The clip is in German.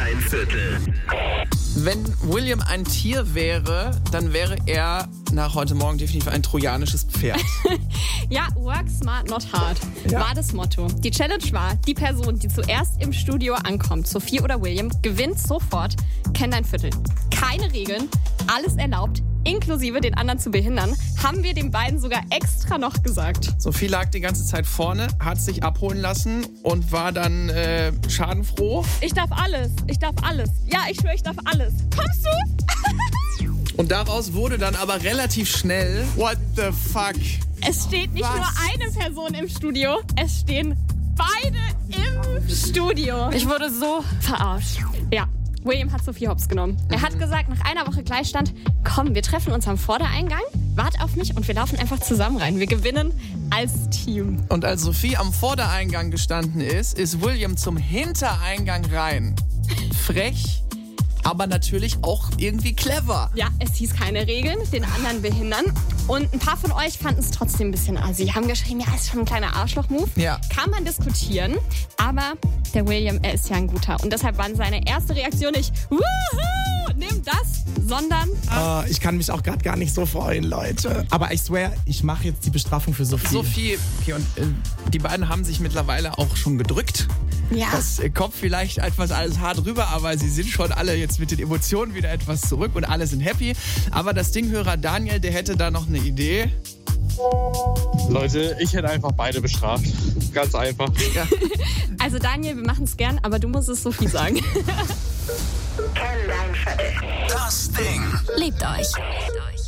dein Viertel. Wenn William ein Tier wäre, dann wäre er nach heute Morgen definitiv ein trojanisches Pferd. Ja, work smart, not hard, war das Motto. Die Challenge war, die Person, die zuerst im Studio ankommt, Sophie oder William, gewinnt sofort, kennt dein Viertel. Keine Regeln, alles erlaubt, inklusive den anderen zu behindern, haben wir den beiden sogar extra noch gesagt. Sophie lag die ganze Zeit vorne, hat sich abholen lassen und war dann schadenfroh. Ich darf alles. Ja, ich schwöre, ich darf alles. Kommst du? Und daraus wurde dann aber relativ schnell... What the fuck? Es steht nicht nur eine Person im Studio, es stehen beide im Studio. Ich wurde so verarscht. Ja. William hat Sophie hops genommen. Er hat gesagt, nach einer Woche Gleichstand, komm, wir treffen uns am Vordereingang, wart auf mich und wir laufen einfach zusammen rein. Wir gewinnen als Team. Und als Sophie am Vordereingang gestanden ist William zum Hintereingang rein. Frech, aber natürlich auch irgendwie clever. Ja, es hieß keine Regeln, den anderen behindern. Und ein paar von euch fanden es trotzdem ein bisschen assi. Haben geschrieben, ja, ist schon ein kleiner Arschloch-Move. Ja. Kann man diskutieren, aber der William, er ist ja ein guter. Und deshalb war seine erste Reaktion nicht, wuhu, nimm das, sondern... Ich kann mich auch gerade gar nicht so freuen, Leute. Aber ich swear, ich mache jetzt die Bestrafung für Sophie. Sophie, okay, und die beiden haben sich mittlerweile auch schon gedrückt. Ja. Das kommt vielleicht etwas alles hart rüber, aber sie sind schon alle jetzt mit den Emotionen wieder etwas zurück und alle sind happy. Aber das Dinghörer Daniel, der hätte da noch eine Idee. Leute, ich hätte einfach beide bestraft. Ganz einfach. Ja. Also Daniel, wir machen es gern, aber du musst es Sophie sagen. Kenn dein Viertel. Das Ding. Liebt euch.